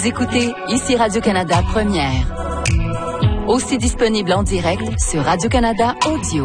Vous écoutez ici Radio-Canada Première. Aussi disponible en direct sur Radio-Canada Audio.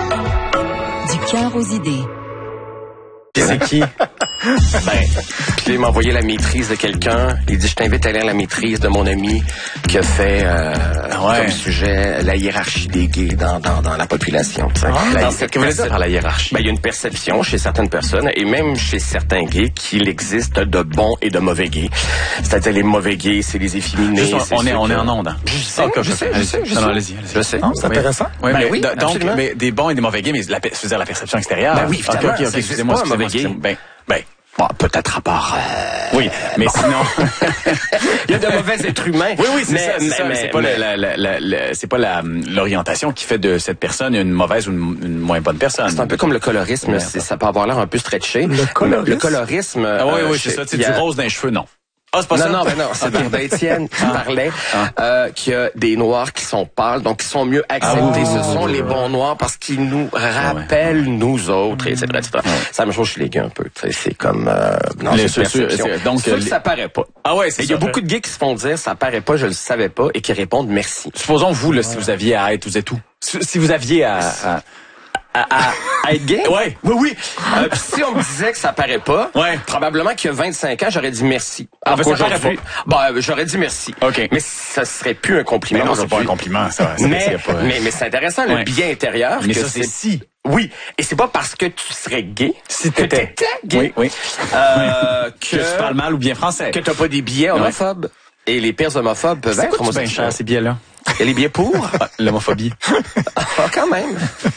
Du cœur aux idées. C'est qui? Puis il m'a envoyé la maîtrise de quelqu'un. Il dit, je t'invite à lire la maîtrise de mon ami qui a fait comme sujet la hiérarchie des gays dans la population. Qu'est-ce que vous voulez dire par la hiérarchie? Il y a une perception chez certaines personnes et même chez certains gays qu'il existe de bons et de mauvais gays. C'est-à-dire les mauvais gays, c'est les efféminés. On est en onde. Hein? Je sais. Allez-y. Je sais. C'est intéressant. Donc, mais des bons et des mauvais gays, mais la perception extérieure. Ben oui, évidemment. Excusez-moi, un mauvais gay. Bon, peut-être à part. Oui, mais sinon. Il y a de mauvais êtres humains. Oui, c'est ça. C'est pas l'orientation qui fait de cette personne une mauvaise ou une moins bonne personne. C'est un peu comme le colorisme. Ça peut avoir l'air un peu stretché. Le colorisme. Oui, c'est ça. Du rose dans les cheveux, non. Ah, c'est pas ça? Non, c'est Barbara Étienne qui parlait qu'il y a des Noirs qui sont pâles, donc qui sont mieux acceptés. Ce sont les bons Noirs parce qu'ils nous rappellent nous autres, etc. C'est la même chose chez les gays un peu. C'est comme dans cette perception. Donc ça paraît pas. Ah ouais, c'est ça. Il y a beaucoup de gays qui se font dire ça paraît pas, je le savais pas, et qui répondent merci. Supposons vous, là, si vous aviez à être, vous êtes où? Si vous aviez à être gay? Oui. Si on me disait que ça paraît pas, probablement qu'il y a 25 ans, j'aurais dit merci. Alors ça paraît pas. J'aurais dit merci. OK. Mais ça serait plus un compliment. Mais non, c'est pas un compliment, ça. Mais c'est intéressant, le bien intérieur. Mais ça, c'est si. Oui. Et c'est pas parce que tu serais gay. Si t'étais gay. Oui. Que tu parles mal ou bien français. Que t'as pas des billets homophobes. Et les pires homophobes peuvent être homosexuels. Ces billets-là. Il y a les billets pour? L'homophobie. Quand même.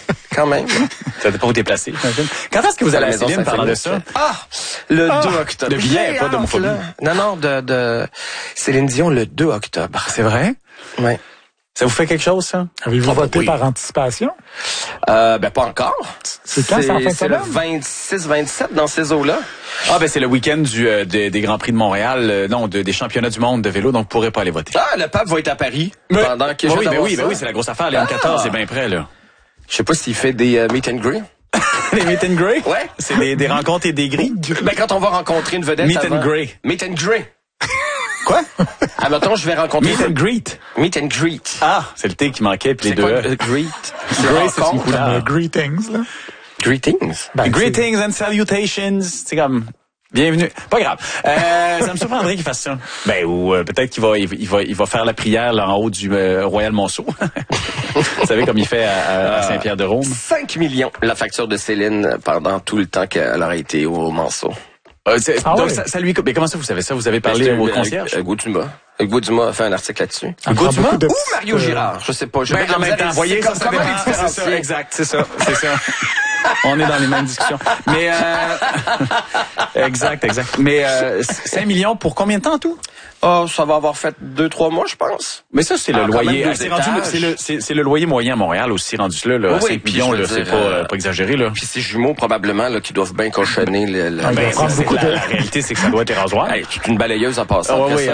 Ça dépend où t'es placé. Quand est-ce que vous allez à Céline parler de ça? Le 2 octobre. Le billet, pas d'homophobie. Non, de Céline Dion le 2 octobre. C'est vrai? Oui. Ça vous fait quelque chose, ça? Avez-vous voté par anticipation? Pas encore. C'est quand, c'est en fin de semaine? C'est le 26-27 dans ces eaux-là. C'est le week-end des Grands Prix de Montréal, des championnats du monde de vélo, donc vous pourrez pas aller voter. Le pape va être à Paris pendant que oui, c'est la grosse affaire. Léon XIV, c'est bien prêt, là. Je sais pas s'il fait des meet and greet. Les meet and greet? Ouais. C'est des rencontres et des grilles? Quand on va rencontrer une vedette Meet and greet. Meet and greet. Quoi? Mettons, je vais rencontrer... Meet and greet. Meet and greet. C'est le T qui manquait, puis les deux. C'est quoi, greet? Great, c'est une couleur. Greetings, là. Greetings? Greetings and salutations. C'est comme... Bienvenue. Pas grave. Ça me surprendrait qu'il fasse ça. Ou peut-être qu'il va faire la prière là, en haut du Royal Monceau. Vous savez comme il fait à Saint-Pierre-de-Rome. 5 millions la facture de Céline pendant tout le temps qu'elle aurait été au Monceau. Donc ça lui... Mais comment ça vous savez ça? Vous avez parlé au concierge? Hugo Dumas a fait un article là-dessus. Hugo Dumas? Ou Mario Girard, je sais pas. En même temps, voyez, ça dépend. C'est ça, exact, c'est ça. On est dans les mêmes discussions. Mais exact. Mais 5 millions pour combien de temps tout? Ça va avoir fait 2-3 mois, je pense. Mais ça, c'est le loyer. C'est le loyer moyen à Montréal aussi rendu là. 5 millions, là, c'est pas exagéré, là. Puis ces jumeaux, probablement, là, qui doivent bien cochonner la réalité, c'est que ça doit être rasoir. C'est une balayeuse en passant. Oui.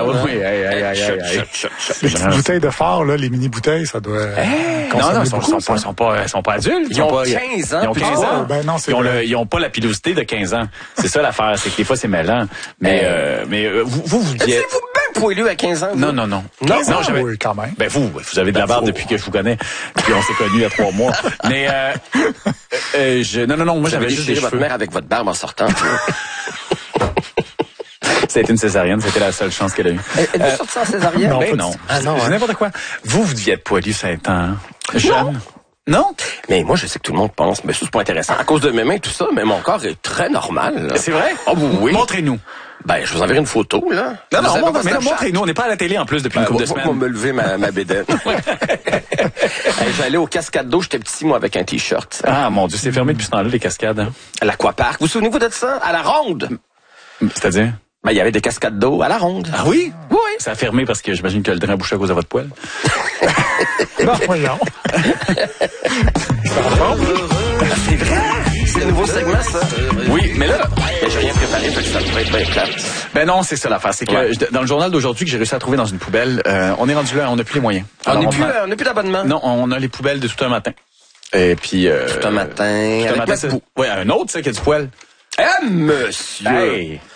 Les petites bouteilles de phare, là, les mini-bouteilles, ça doit... Non, ils sont pas adultes. Ils ont 15 ans. Ils ont 15 ans. Non, ils ont pas la pilosité de 15 ans. C'est ça l'affaire, c'est que des fois, c'est mêlant. Mais vous dites... Êtes-vous bien poilu à 15 ans? Non. Non, oui, quand même. Vous avez de la barbe depuis que je vous connais. Puis on s'est connus il y a 3 mois. Mais, moi, j'avais juste des cheveux. Votre mère avec votre barbe en sortant. Ça a été une césarienne, c'était la seule chance qu'elle a eue. Êtes-vous sorti en césarienne? Non. Non. C'est n'importe quoi. Vous deviez être poilu 7 ans. Jeune. Non? Mais moi, je sais que tout le monde pense, mais c'est pas intéressant. À cause de mes mains et tout ça, mais mon corps est très normal. Là. C'est vrai? Oui. Montrez-nous. Je vous enverrai une photo, là. Non, montrez-nous. On n'est pas à la télé, en plus, depuis une couple de semaines. Moi, me lever ma bédaine. J'allais aux cascades d'eau, j'étais petit, moi, avec un T-shirt. Ah, mon Dieu, c'est fermé depuis ce temps-là, les cascades. Hein? À l'Aquapark. Vous souvenez-vous de ça? À la Ronde? C'est-à-dire? Il y avait des cascades d'eau à la Ronde. Ah oui? Oui. Ça a fermé parce que j'imagine que le drain a bouché à cause de votre poêle. Non, voyons. C'est vrai? C'est un nouveau segment, ça? Oui, mais là... j'ai rien préparé, fait que ça pourrait être bien plate. Non, c'est ça l'affaire. C'est que dans le journal d'aujourd'hui que j'ai réussi à trouver dans une poubelle, on est rendu là, on n'a plus les moyens. On n'a plus d'abonnement? Non, on a les poubelles de tout un matin. Et puis... tout un matin... Oui, un autre, ça, qui a du poêle. Monsieur! Hey.